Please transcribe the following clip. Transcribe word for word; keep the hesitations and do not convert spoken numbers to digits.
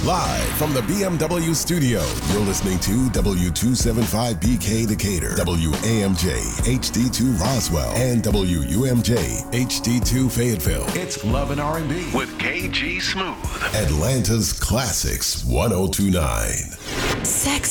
Live from the B M W studio, you're listening to W two seventy-five B K Decatur, W A M J H D two Roswell, and W U M J H D two Fayetteville. It's Love and R and B with K G Smooth. Atlanta's Classics one oh two point nine. Sex